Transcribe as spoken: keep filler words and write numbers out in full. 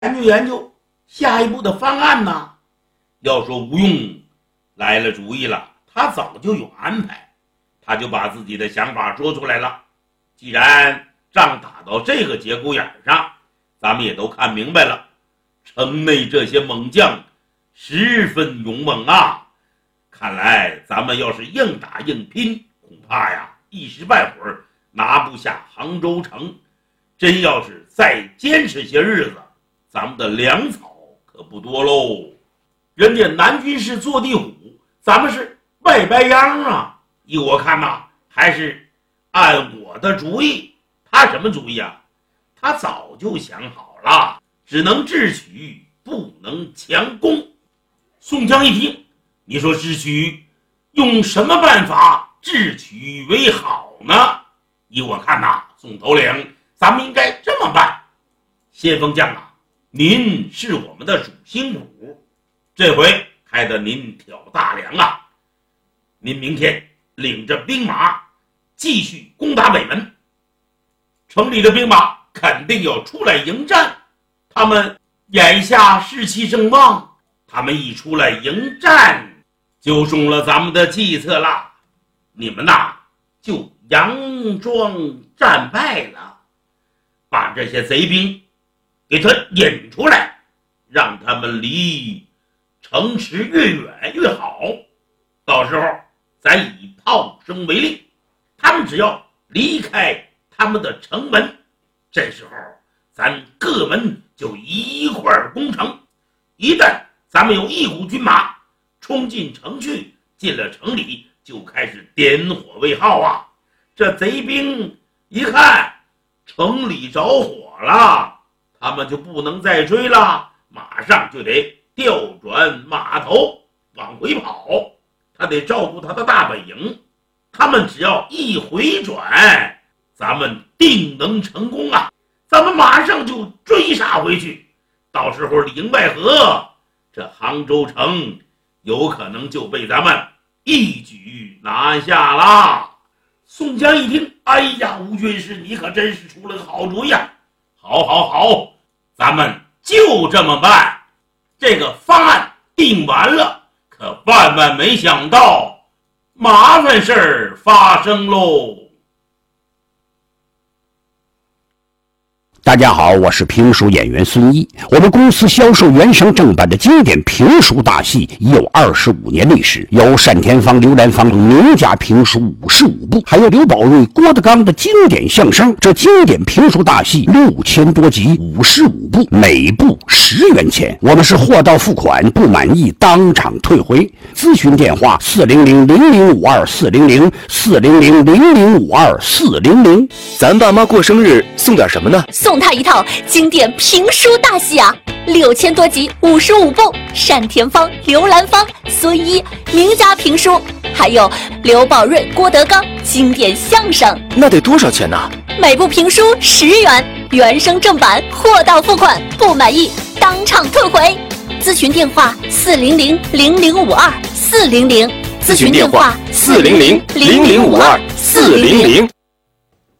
研究研究下一步的方案呢？要说吴用来了主意了，他早就有安排，他就把自己的想法说出来了。既然仗打到这个节骨眼上，咱们也都看明白了，城内这些猛将十分勇猛啊，看来咱们要是硬打硬拼，恐怕呀一时半会儿拿不下杭州城。真要是再坚持些日子，咱们的粮草可不多喽。人家南军是坐地虎，咱们是外白秧啊。依我看呐，还是按我的主意。他什么主意啊？他早就想好了，只能智取，不能强攻。宋江一听，你说智取，用什么办法智取为好呢？依我看呐，宋头领，咱们应该这么办。先锋将啊，您是我们的主心骨，这回害得您挑大梁啊。您明天领着兵马继续攻打北门，城里的兵马肯定要出来迎战。他们眼下士气正旺，他们一出来迎战，就中了咱们的计策了。你们呐，就佯装战败了，把这些贼兵给他引出来，让他们离城池越远越好。到时候咱以炮声为令，他们只要离开他们的城门，这时候咱各门就一块攻城。一旦咱们有一股军马冲进城去，进了城里就开始点火为号啊。这贼兵一看城里着火了，他们就不能再追了，马上就得调转马头往回跑。他得照顾他的大本营，他们只要一回转，咱们定能成功啊！咱们马上就追杀回去，到时候里应外合，这杭州城有可能就被咱们一举拿下啦。宋江一听，哎呀，吴军师，你可真是出了个好主意啊！好好好，咱们就这么办。这个方案定完了，可万万没想到，麻烦事儿发生喽。 大家好，我是评书演员孙一。我们公司销售原声正版的经典评书大戏已有二十五年历史，有单田芳、刘兰芳名家评书五十五部，还有刘宝瑞、郭德纲的经典相声。这经典评书大戏六千多集，五十五部，每部十元钱。我们是货到付款，不满意当场退回。咨询电话：四零零零零五二四零零四零零零零五二四零零。 咱爸妈过生日送点什么呢？ 送他一套经典评书大戏啊，六千多集，五十五部，单田芳、刘兰芳、孙一名家评书，还有刘宝瑞、郭德纲经典相声。 那得多少钱呢？ 每部评书十元，原声正版，货到付款，不满意当场退回。咨询电话：四零零零零五二四零零。 咨询电话：四零零零零五二四零零。